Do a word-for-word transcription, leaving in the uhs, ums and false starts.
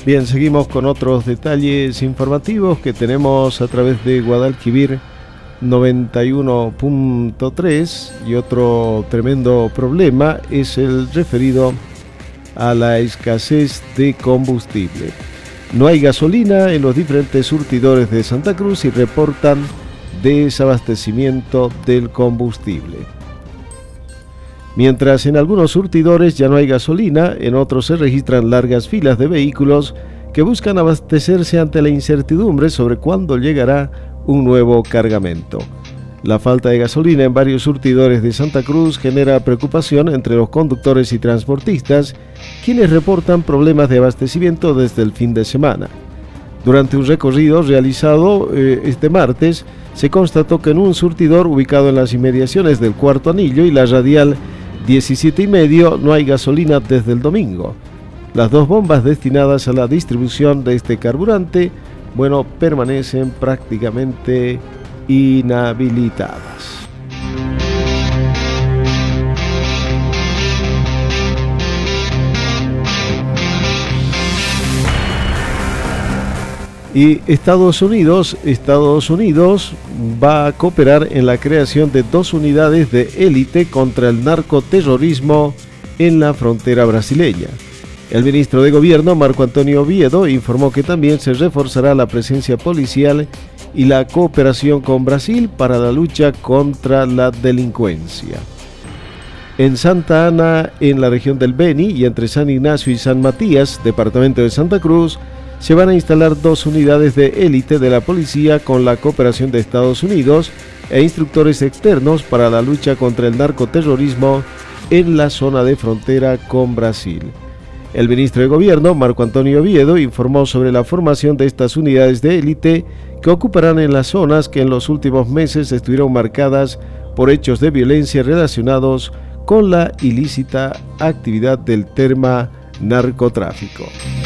Bien, seguimos con otros detalles informativos que tenemos a través de Guadalquivir noventa y uno punto tres, y otro tremendo problema es el referido a la escasez de combustible. No hay gasolina en los diferentes surtidores de Santa Cruz y reportan desabastecimiento del combustible. Mientras en algunos surtidores ya no hay gasolina, en otros se registran largas filas de vehículos que buscan abastecerse ante la incertidumbre sobre cuándo llegará un nuevo cargamento. La falta de gasolina en varios surtidores de Santa Cruz genera preocupación entre los conductores y transportistas, quienes reportan problemas de abastecimiento desde el fin de semana. Durante un recorrido realizado eh, este martes, se constató que en un surtidor ubicado en las inmediaciones del Cuarto Anillo y la radial diecisiete y medio no hay gasolina desde el domingo. Las dos bombas destinadas a la distribución de este carburante, bueno, permanecen prácticamente inhabilitadas. Y Estados Unidos, Estados Unidos va a cooperar en la creación de dos unidades de élite contra el narcoterrorismo en la frontera brasileña. El ministro de Gobierno, Marco Antonio Oviedo, informó que también se reforzará la presencia policial y la cooperación con Brasil para la lucha contra la delincuencia. En Santa Ana, en la región del Beni, y entre San Ignacio y San Matías, departamento de Santa Cruz, se van a instalar dos unidades de élite de la policía con la cooperación de Estados Unidos e instructores externos para la lucha contra el narcoterrorismo en la zona de frontera con Brasil. El ministro de Gobierno, Marco Antonio Oviedo, informó sobre la formación de estas unidades de élite que ocuparán en las zonas que en los últimos meses estuvieron marcadas por hechos de violencia relacionados con la ilícita actividad del tema narcotráfico.